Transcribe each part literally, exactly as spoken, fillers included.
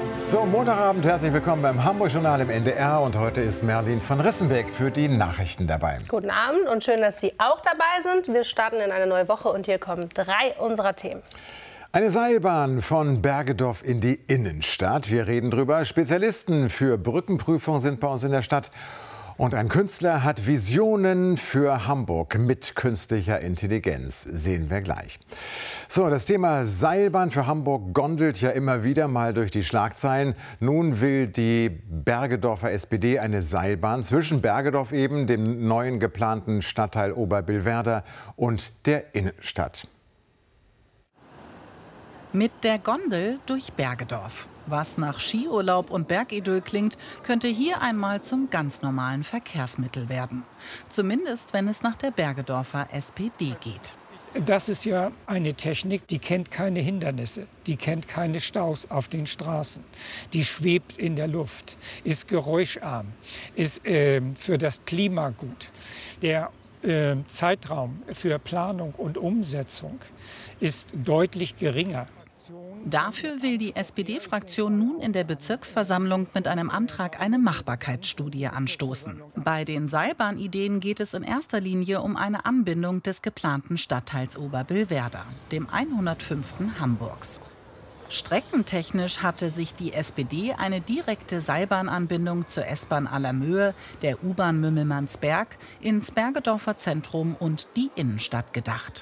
So, Montagabend, herzlich willkommen beim Hamburg-Journal im N D R. Und heute ist Merlin von Rissenbeck für die Nachrichten dabei. Guten Abend und schön, dass Sie auch dabei sind. Wir starten in eine neue Woche und hier kommen drei unserer Themen. Eine Seilbahn von Bergedorf in die Innenstadt. Wir reden drüber. Spezialisten für Brückenprüfung sind bei uns in der Stadt. Und ein Künstler hat Visionen für Hamburg mit künstlicher Intelligenz. Sehen wir gleich. So, das Thema Seilbahn für Hamburg gondelt ja immer wieder mal durch die Schlagzeilen. Nun will die Bergedorfer S P D eine Seilbahn zwischen Bergedorf eben, dem neuen geplanten Stadtteil Oberbillwerder, und der Innenstadt. Mit der Gondel durch Bergedorf. Was nach Skiurlaub und Bergidyll klingt, könnte hier einmal zum ganz normalen Verkehrsmittel werden. Zumindest, wenn es nach der Bergedorfer S P D geht. Das ist ja eine Technik, die kennt keine Hindernisse, die kennt keine Staus auf den Straßen. Die schwebt in der Luft, ist geräuscharm, ist äh, für das Klima gut. Der äh, Zeitraum für Planung und Umsetzung ist deutlich geringer. Dafür will die S P D-Fraktion nun in der Bezirksversammlung mit einem Antrag eine Machbarkeitsstudie anstoßen. Bei den Seilbahnideen geht es in erster Linie um eine Anbindung des geplanten Stadtteils Oberbillwerder, dem hundertfünften Hamburgs. Streckentechnisch hatte sich die S P D eine direkte Seilbahnanbindung zur S-Bahn Allermöhe, der U-Bahn Mümmelmannsberg, ins Bergedorfer Zentrum und die Innenstadt gedacht.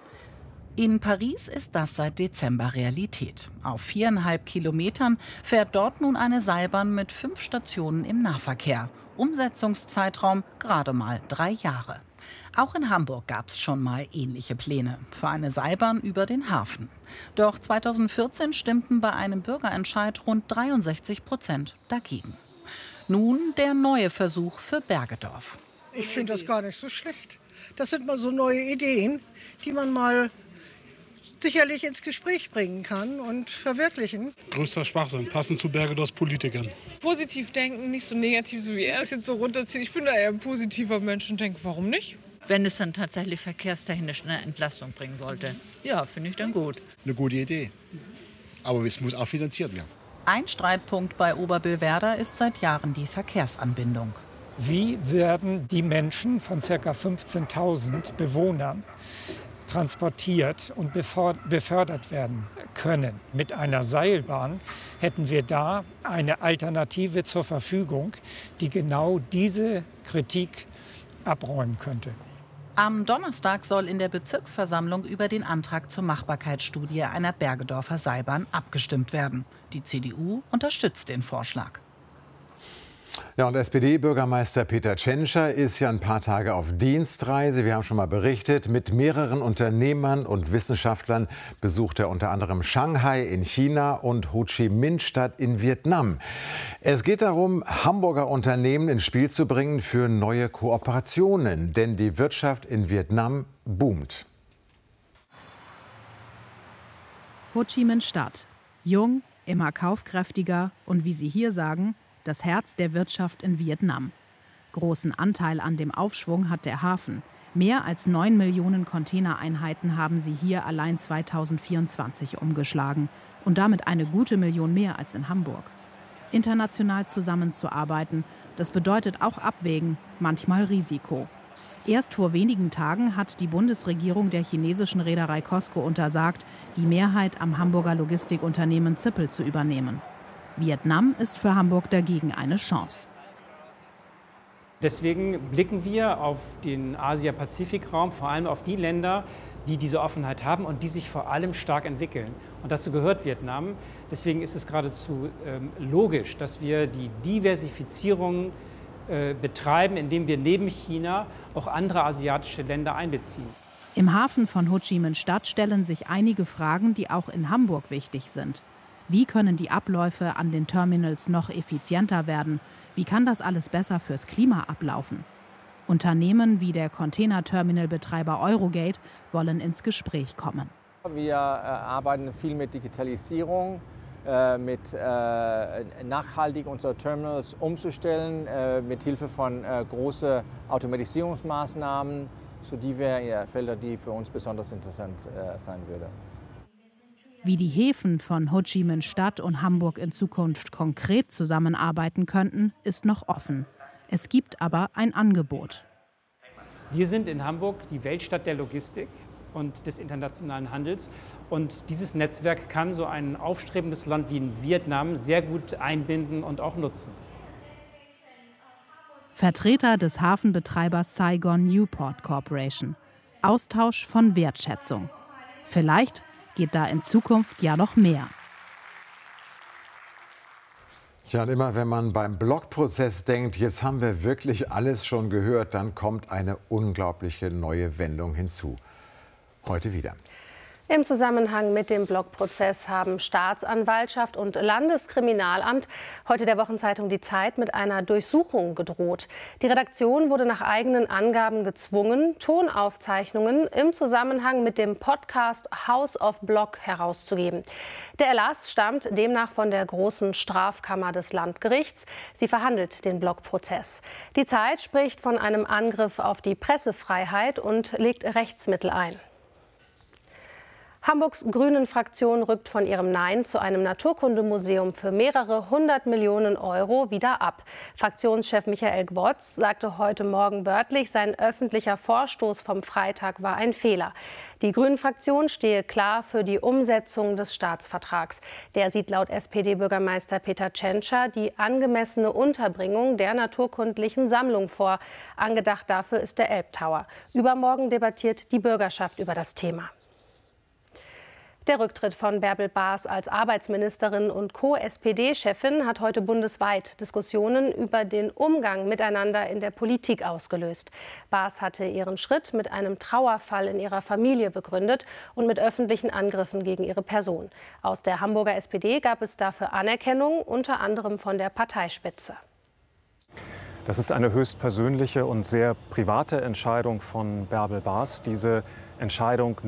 In Paris ist das seit Dezember Realität. Auf viereinhalb Kilometern fährt dort nun eine Seilbahn mit fünf Stationen im Nahverkehr. Umsetzungszeitraum gerade mal drei Jahre. Auch in Hamburg gab es schon mal ähnliche Pläne für eine Seilbahn über den Hafen. Doch zweitausendvierzehn stimmten bei einem Bürgerentscheid rund dreiundsechzig Prozent dagegen. Nun der neue Versuch für Bergedorf. Ich finde das gar nicht so schlecht. Das sind mal so neue Ideen, die man mal sicherlich ins Gespräch bringen kann und verwirklichen. Größter Schwachsinn, passend zu Bergedorfs Politikern. Positiv denken, nicht so negativ, so wie er es jetzt so runterzieht. Ich bin da eher ein positiver Mensch und denke, warum nicht? Wenn es dann tatsächlich verkehrstechnisch eine Entlastung bringen sollte, ja, finde ich dann gut. Eine gute Idee. Aber es muss auch finanziert werden. Ein Streitpunkt bei Oberbillwerder ist seit Jahren die Verkehrsanbindung. Wie werden die Menschen von ca. fünfzehntausend Bewohnern transportiert und befördert werden können? Mit einer Seilbahn hätten wir da eine Alternative zur Verfügung, die genau diese Kritik abräumen könnte. Am Donnerstag soll in der Bezirksversammlung über den Antrag zur Machbarkeitsstudie einer Bergedorfer Seilbahn abgestimmt werden. Die C D U unterstützt den Vorschlag. Ja, und S P D-Bürgermeister Peter Tschentscher ist ja ein paar Tage auf Dienstreise. Wir haben schon mal berichtet. Mit mehreren Unternehmern und Wissenschaftlern besucht er unter anderem Shanghai in China und Ho Chi Minh-Stadt in Vietnam. Es geht darum, Hamburger Unternehmen ins Spiel zu bringen für neue Kooperationen. Denn die Wirtschaft in Vietnam boomt. Ho Chi Minh-Stadt. Jung, immer kaufkräftiger und, wie Sie hier sagen, das Herz der Wirtschaft in Vietnam. Großen Anteil an dem Aufschwung hat der Hafen. Mehr als neun Millionen Containereinheiten haben sie hier allein zweitausendvierundzwanzig umgeschlagen. Und damit eine gute Million mehr als in Hamburg. International zusammenzuarbeiten, das bedeutet auch Abwägen, manchmal Risiko. Erst vor wenigen Tagen hat die Bundesregierung der chinesischen Reederei COSCO untersagt, die Mehrheit am Hamburger Logistikunternehmen Zippel zu übernehmen. Vietnam ist für Hamburg dagegen eine Chance. Deswegen blicken wir auf den Asia-Pazifik-Raum, vor allem auf die Länder, die diese Offenheit haben und die sich vor allem stark entwickeln. Und dazu gehört Vietnam. Deswegen ist es geradezu ähm, logisch, dass wir die Diversifizierung äh, betreiben, indem wir neben China auch andere asiatische Länder einbeziehen. Im Hafen von Ho Chi Minh-Stadt stellen sich einige Fragen, die auch in Hamburg wichtig sind. Wie können die Abläufe an den Terminals noch effizienter werden? Wie kann das alles besser fürs Klima ablaufen? Unternehmen wie der Container-Terminal-Betreiber Eurogate wollen ins Gespräch kommen. Wir äh, arbeiten viel mit Digitalisierung, äh, mit äh, nachhaltig unsere Terminals umzustellen, äh, mit Hilfe von äh, großen Automatisierungsmaßnahmen, so die wären ja Felder, die für uns besonders interessant äh, sein würden. Wie die Häfen von Ho Chi Minh Stadt und Hamburg in Zukunft konkret zusammenarbeiten könnten, ist noch offen. Es gibt aber ein Angebot. Wir sind in Hamburg die Weltstadt der Logistik und des internationalen Handels. Und dieses Netzwerk kann so ein aufstrebendes Land wie in Vietnam sehr gut einbinden und auch nutzen. Vertreter des Hafenbetreibers Saigon Newport Corporation. Austausch von Wertschätzung. Vielleicht geht da in Zukunft ja noch mehr. Tja, und immer wenn man beim Blockprozess denkt, jetzt haben wir wirklich alles schon gehört, dann kommt eine unglaubliche neue Wendung hinzu. Heute wieder. Im Zusammenhang mit dem Blockprozess haben Staatsanwaltschaft und Landeskriminalamt heute der Wochenzeitung Die Zeit mit einer Durchsuchung gedroht. Die Redaktion wurde nach eigenen Angaben gezwungen, Tonaufzeichnungen im Zusammenhang mit dem Podcast House of Block herauszugeben. Der Erlass stammt demnach von der Großen Strafkammer des Landgerichts. Sie verhandelt den Blockprozess. Die Zeit spricht von einem Angriff auf die Pressefreiheit und legt Rechtsmittel ein. Hamburgs Grünen-Fraktion rückt von ihrem Nein zu einem Naturkundemuseum für mehrere hundert Millionen Euro wieder ab. Fraktionschef Michael Gwotz sagte heute Morgen wörtlich, sein öffentlicher Vorstoß vom Freitag war ein Fehler. Die Grünen-Fraktion stehe klar für die Umsetzung des Staatsvertrags. Der sieht laut S P D-Bürgermeister Peter Tschentscher die angemessene Unterbringung der naturkundlichen Sammlung vor. Angedacht dafür ist der Elbtower. Übermorgen debattiert die Bürgerschaft über das Thema. Der Rücktritt von Bärbel Baas als Arbeitsministerin und Co-S P D-Chefin hat heute bundesweit Diskussionen über den Umgang miteinander in der Politik ausgelöst. Baas hatte ihren Schritt mit einem Trauerfall in ihrer Familie begründet und mit öffentlichen Angriffen gegen ihre Person. Aus der Hamburger S P D gab es dafür Anerkennung, unter anderem von der Parteispitze. Das ist eine höchst persönliche und sehr private Entscheidung von Bärbel Baas. Diese Entscheidung